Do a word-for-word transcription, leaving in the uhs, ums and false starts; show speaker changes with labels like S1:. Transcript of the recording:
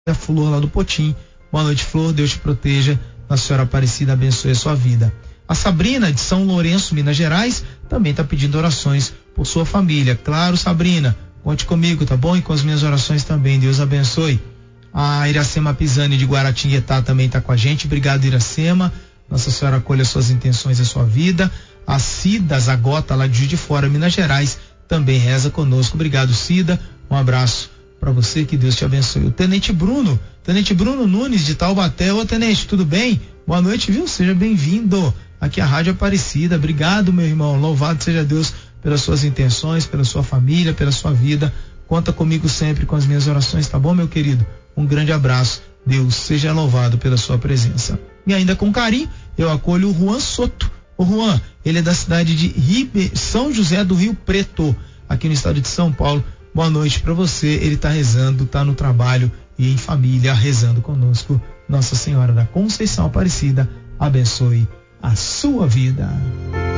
S1: a Flor lá do Potim. Boa noite, Flor, Deus te proteja, Nossa Senhora Aparecida abençoe a sua vida. A Sabrina, de São Lourenço, Minas Gerais, também está pedindo orações por sua família. Claro, Sabrina, conte comigo, tá bom? E com as minhas orações também, Deus abençoe. A Iracema Pisani, de Guaratinguetá, também está com a gente. Obrigado, Iracema. Nossa Senhora acolha suas intenções e sua vida. A Cida Zagota, lá de Juiz de Fora, Minas Gerais, também reza conosco. Obrigado, Cida. Um abraço para você, que Deus te abençoe. O Tenente Bruno, Tenente Bruno Nunes, de Taubaté. Ô, Tenente, tudo bem? Boa noite, viu? Seja bem-vindo aqui à Rádio Aparecida. Obrigado, meu irmão. Louvado seja Deus pelas suas intenções, pela sua família, pela sua vida. Conta comigo sempre com as minhas orações, tá bom, meu querido? Um grande abraço. Deus seja louvado pela sua presença. E ainda com carinho, eu acolho o Juan Soto. O Juan, ele é da cidade de Ribe... São José do Rio Preto, aqui no estado de São Paulo. Boa noite para você. Ele está rezando, está no trabalho e em família, rezando conosco. Nossa Senhora da Conceição Aparecida abençoe a sua vida.